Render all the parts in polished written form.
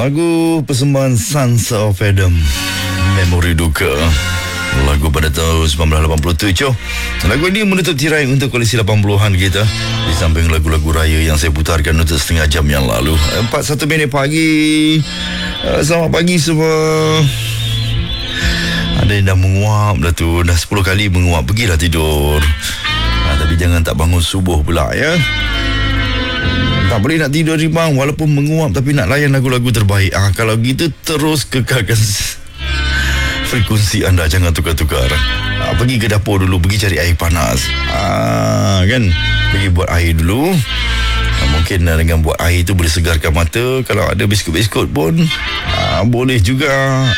Lagu persembahan Sons of Adam, Memori Duka. Lagu pada tahun 1987. Lagu ini menutup tirai untuk koleksi 80-an kita, di samping lagu-lagu raya yang saya putarkan untuk setengah jam yang lalu. 4:01 minit pagi. Selamat pagi semua. Ada yang dah menguap dah tu, dah 10 kali menguap, pergilah tidur. Tapi jangan tak bangun subuh pula ya. Tak boleh nak tidur ni bang, walaupun menguap tapi nak layan lagu-lagu terbaik. Kalau gitu terus kekalkan frekuensi anda, jangan tukar-tukar. Pergi ke dapur dulu, pergi cari air panas. Kan, pergi buat air dulu. Mungkin dengan buat air tu boleh segarkan mata. Kalau ada biskut-biskut pun boleh juga.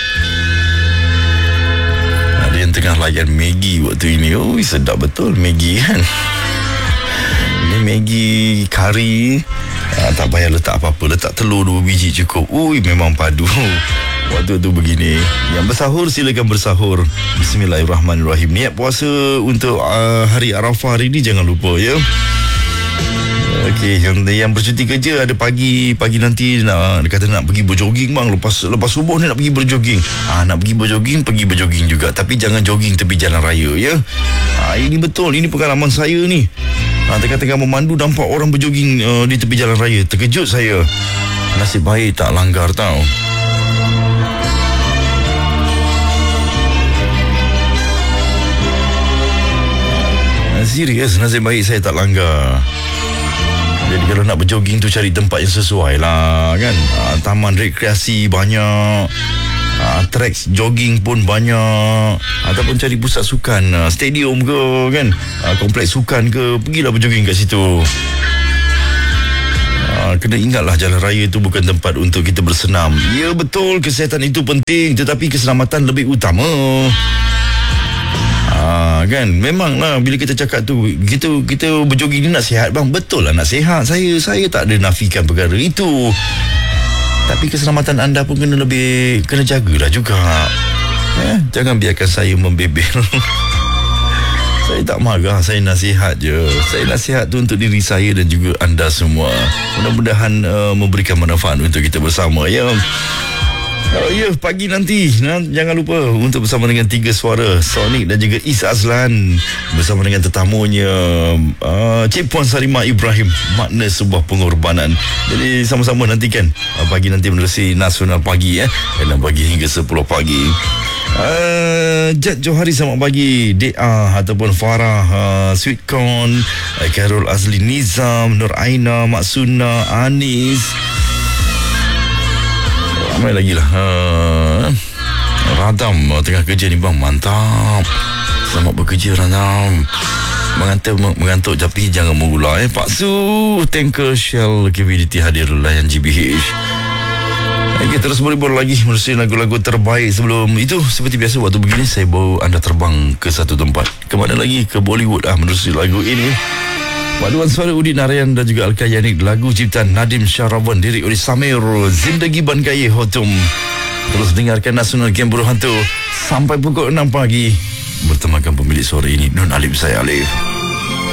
Ada yang tengah layan Maggi waktu ini. Sedap betul Maggi kan. Ini Maggi kari. Tak payah letak apa-apa, letak telur 2 biji cukup. Memang padu. Waktu tu begini. Yang bersahur silakan bersahur. Bismillahirrahmanirrahim. Niat puasa untuk hari Arafah hari ni jangan lupa ya. Okey, yang bercuti kerja ada pagi nanti nak kata nak pergi berjoging bang, lepas subuh ni nak pergi berjoging. Nak pergi berjoging, pergi berjoging juga, tapi jangan jogging tepi jalan raya ya. Ini betul, ini pengalaman saya ni. Tengah-tengah memandu nampak orang berjoging di tepi jalan raya. Terkejut saya. Nasib baik tak langgar tau. Serius, nasib baik saya tak langgar. Jadi kalau nak berjoging tu cari tempat yang sesuai lah kan. Taman rekreasi banyak, tracks jogging pun banyak, ataupun cari pusat sukan, stadium ke kan, kompleks sukan ke, pergilah berjoging kat situ. Kena ingatlah jalan raya tu bukan tempat untuk kita bersenam. Ya betul, kesihatan itu penting, tetapi keselamatan lebih utama. Kan, memanglah bila kita cakap tu kita berjoging ni nak sihat bang, betul lah nak sihat. Saya tak ada nafikan perkara itu, tapi keselamatan anda pun kena jagalah juga. Jangan biarkan saya membebel. Saya tak marah, saya nasihat je. Saya nasihat tu untuk diri saya dan juga anda semua. Mudah-mudahan memberikan manfaat untuk kita bersama ya. Pagi nanti jangan lupa untuk bersama dengan 3 suara, Sonic dan juga Is Azlan, bersama dengan tetamunya Cik Puan Sarimah Ibrahim, makna sebuah pengorbanan. Jadi sama-sama nantikan pagi nanti menerusi Nasional Pagi 6 pagi hingga 10 pagi. Jad Johari selamat pagi, DA ataupun Farah, Sweet Corn, Carol Azli Nizam, Nur Aina, Maksuna, Anis. Ramai lagi lah. Radam tengah kerja ni bang, mantap. Selamat bekerja Radam. Mengantuk tapi jangan mengular Pak Su. Tanker Shell KVDT hadir layan GBH. Okay, terus boleh lagi menerusi lagu-lagu terbaik. Sebelum itu, seperti biasa waktu begini saya bawa anda terbang ke satu tempat. Ke mana lagi? Ke Bollywood menerusi lagu ini. Paduan suara Udin Narayan dan juga Al-Kayanik, lagu ciptaan Nadim Syahrawan, lirik oleh Samir, Zindagi Ban Kaya Hotum. Terus dengarkan Nasional Game Buruh Hantu sampai pukul 6 pagi. Bertemakan pemilik suara ini, Nun Alif saya Alif.